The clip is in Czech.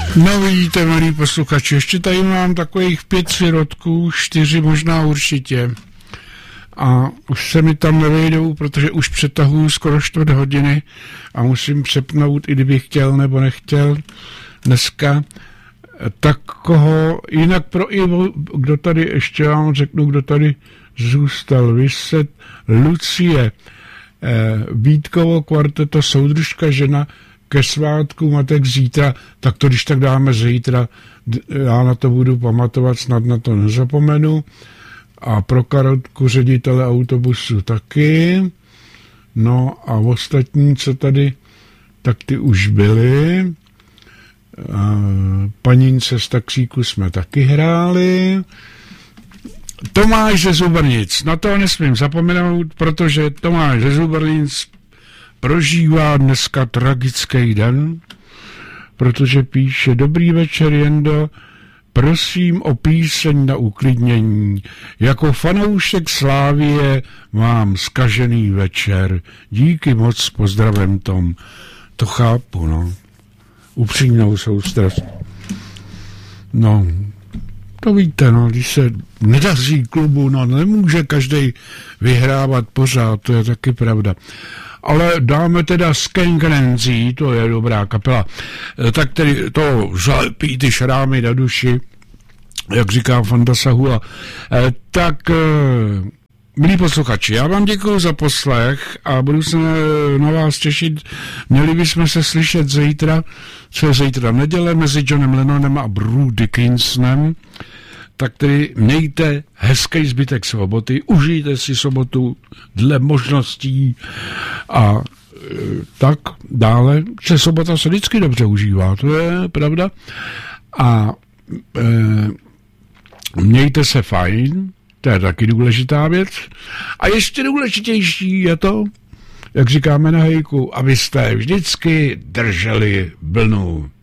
No vidíte, milí posluchači, ještě tady mám takových 5 sirotků, 4 možná určitě. A už se mi tam nevejdou, protože už přetahuju skoro 4 hodiny a musím přepnout, i kdybych chtěl nebo nechtěl dneska. Tak koho, jinak pro Ivo, kdo tady, ještě vám řeknu, kdo tady zůstal vyset, Lucie, Vítkovo kvarteto, soudružka žena, ke svátku matek zítra, tak to když tak dáme zítra, já na to budu pamatovat, snad na to nezapomenu. A pro Karotku ředitele autobusu taky. No a ostatní, co tady, tak ty už byly. Panince z taxíku jsme taky hráli. Tomáš ze Zubrnic, na to nesmím zapomenout, protože Tomáš ze Zubrnic prožívá dneska tragický den, protože píše: Dobrý večer, Jendo, prosím o píseň na uklidnění. Jako fanoušek Slávie mám zkažený večer. Díky moc, pozdravem Tom. To chápu, no. Upřímnou soustrast. No, to víte, no, když se nedaří klubu, no, nemůže každej vyhrávat pořád, to je taky pravda. Ale dáme teda Skank Nancy, to je dobrá kapela, tak tedy to zalepí ty šrámy na duši, jak říká Fanda Sahula. Tak, milí posluchači, já vám děkuji za poslech a budu se na vás těšit. Měli bychom se slyšet zítra, co je zítra neděle, mezi Johnem Lennonem a Bruce Dickinsonem. Tak tedy mějte hezký zbytek soboty, užijte si sobotu dle možností a tak dále. Že sobota se vždycky dobře užívá, to je pravda. A mějte se fajn, to je taky důležitá věc. A ještě důležitější je to, jak říkáme na hejku, abyste vždycky drželi vlnu.